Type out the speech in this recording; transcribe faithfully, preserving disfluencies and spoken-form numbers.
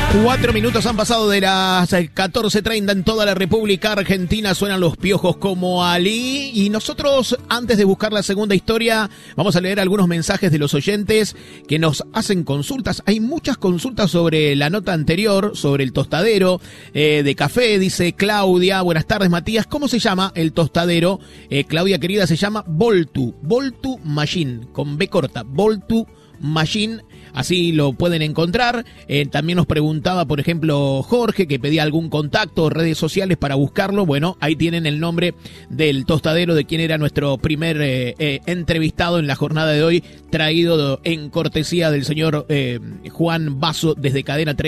Cuatro minutos han pasado de las catorce treinta en toda la República Argentina. Suenan los Piojos como Ali. Y nosotros, antes de buscar la segunda historia, vamos a leer algunos mensajes de los oyentes que nos hacen consultas. Hay muchas consultas sobre la nota anterior, sobre el tostadero eh, de café. Dice Claudia, buenas tardes Matías. ¿Cómo se llama el tostadero? Eh, Claudia querida, se llama Voltu. Voltu Machine, con B corta. Voltu Machine. Así lo pueden encontrar. Eh, también nos preguntaba, por ejemplo, Jorge, que pedía algún contacto o redes sociales para buscarlo. Bueno, ahí tienen el nombre del tostadero, de quien era nuestro primer eh, eh, entrevistado en la jornada de hoy, traído en cortesía del señor eh, Juan Basso desde Cadena tres.